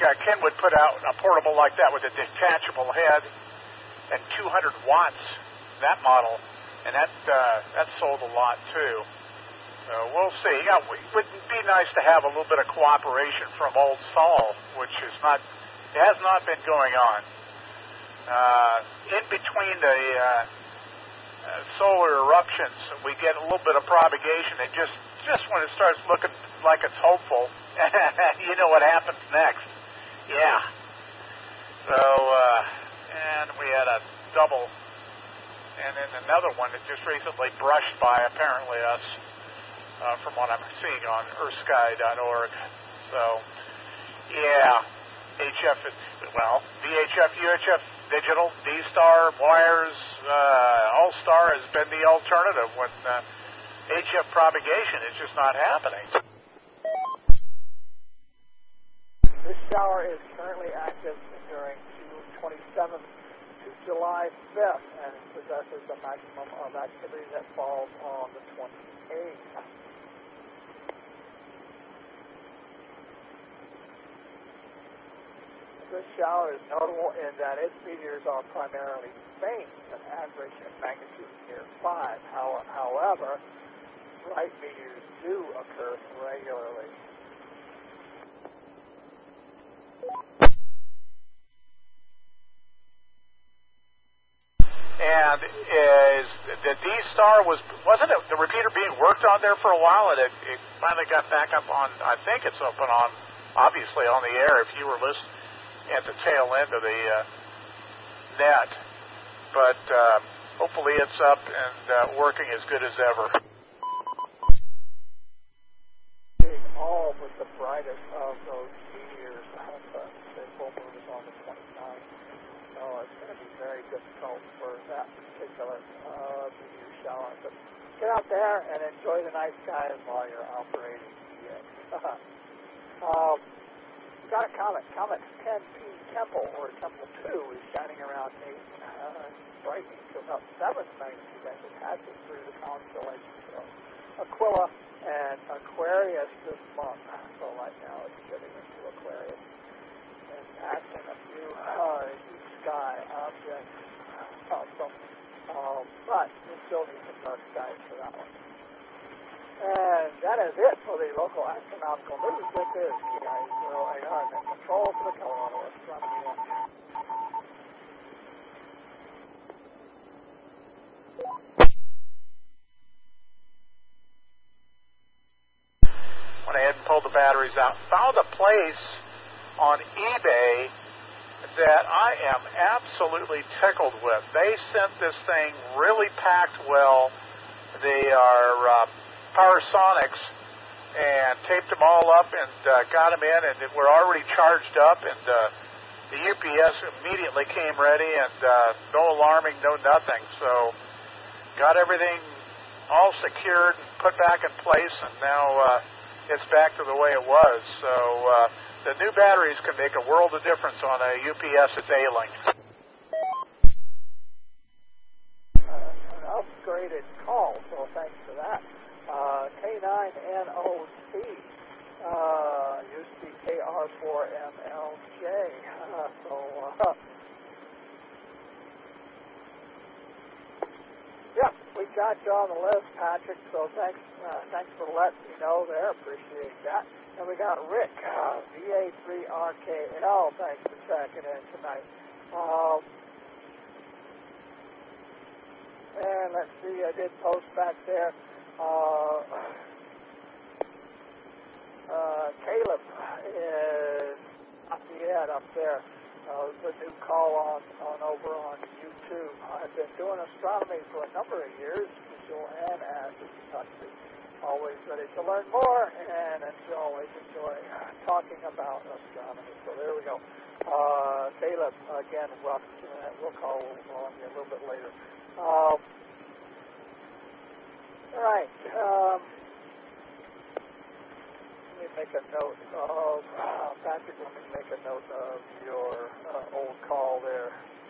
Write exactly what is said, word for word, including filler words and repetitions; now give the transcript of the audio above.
uh, Ken would put out a portable like that with a detachable head and two hundred watts, that model, and that uh, that sold a lot too. So we'll see. Yeah, it would be nice to have a little bit of cooperation from old Saul, which is not, it has not been going on. Uh, in between the uh, uh, solar eruptions, we get a little bit of propagation, and just, just when it starts looking like it's hopeful, you know what happens next. Yeah. So, uh, and we had a double, and then another one that just recently brushed by, apparently us, uh, from what I'm seeing on earth sky dot org. So, yeah, H F, well, V H F, U H F, digital, D-Star, wires, uh, All-Star has been the alternative when uh, H F propagation is just not happening. This shower is currently active during June twenty-seventh to July fifth, and it possesses a maximum of activity that falls on the twenty-eighth. This shower is notable in that its meteors are primarily faint, an average in magnitude near five. However, bright meteors do occur regularly. And is the D-Star, was, wasn't it the repeater being worked on there for a while, and it, it finally got back up on, I think it's open on, obviously on the air if you were listening at the tail end of the uh, net, but uh, hopefully it's up and uh, working as good as ever. All but the brightest of those meteors, uh, the full moon is on the twenty-ninth, so it's going to be very difficult for that particular uh, meteor shower. But get out there and enjoy the night skies while you're operating E X. um, Got a comet. Comet ten P Temple, or Temple two, is shining around eight, uh, brightening to about seven magnitude as it passes through the constellations of Aquila and Aquarius this month. So right now it's getting into Aquarius and passing a few uh, deep sky objects. Awesome. Um, but we still need some dark skies for that one. And that is it for the local astronomical news. This is K I zero A R, and control for the Colorado Astronomy Watch. Went ahead and pulled the batteries out. Found a place on eBay that I am absolutely tickled with. They sent this thing really packed well. They are uh, Powersonics, and taped them all up and uh, got them in, and were already charged up, and uh, the U P S immediately came ready, and uh, no alarming, no nothing. So got everything all secured and put back in place, and now uh, it's back to the way it was. So uh, the new batteries can make a world of difference on a U P S that's ailing. Uh, an upgraded call, so thanks for that. Uh, K nine N O C uh, used to be K R four M L J. Uh, so, uh, yeah, we got you on the list, Patrick. So thanks, uh, thanks for letting me know there. Appreciate that. And we got Rick, uh, V A three R K L. Thanks for checking in tonight. Um, and let's see, I did post back there. Uh, uh, Caleb is up the head up there. Uh, the new call on, on over on YouTube. I've been doing astronomy for a number of years, visual and acid photography. Always ready to learn more, and I always enjoy talking about astronomy. So there we go. Uh, Caleb, again, welcome to that. We'll call on you a little bit later. Um, All right. Um, let me make a note of, uh, Patrick, let me make a note of your uh, old call there.